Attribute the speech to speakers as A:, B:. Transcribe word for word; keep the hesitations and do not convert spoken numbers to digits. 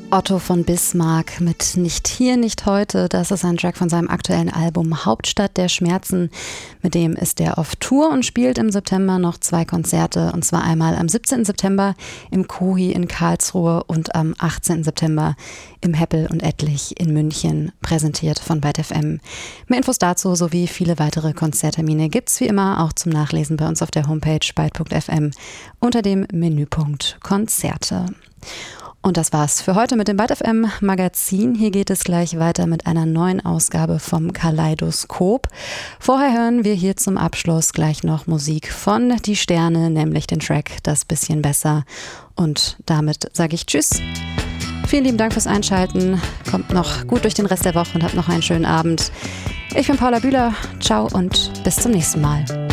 A: Otto von Bismarck mit Nicht hier, nicht heute. Das ist ein Track von seinem aktuellen Album Hauptstadt der Schmerzen. Mit dem ist er auf Tour und spielt im September noch zwei Konzerte. Und zwar einmal am siebzehnten September im Kohi in Karlsruhe und am achtzehnten September im Heppel und Ettlich in München, präsentiert von Byte F M. Mehr Infos dazu sowie viele weitere Konzerttermine gibt's wie immer auch zum Nachlesen bei uns auf der Homepage byte punkt f m unter dem Menüpunkt Konzerte. Und das war's für heute mit dem Byte F M Magazin. Hier geht es gleich weiter mit einer neuen Ausgabe vom Kaleidoskop. Vorher hören wir hier zum Abschluss gleich noch Musik von Die Sterne, nämlich den Track Das bisschen besser. Und damit sage ich Tschüss. Vielen lieben Dank fürs Einschalten. Kommt noch gut durch den Rest der Woche und habt noch einen schönen Abend. Ich bin Paula Bühler. Ciao und bis zum nächsten Mal.